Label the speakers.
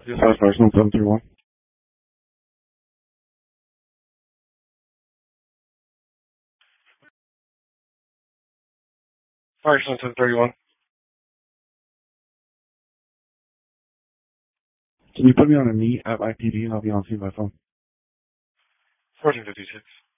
Speaker 1: Dispatch Personal 731. Person 731. Can you put me on a meet at IPD and I'll be on scene by phone? 1456.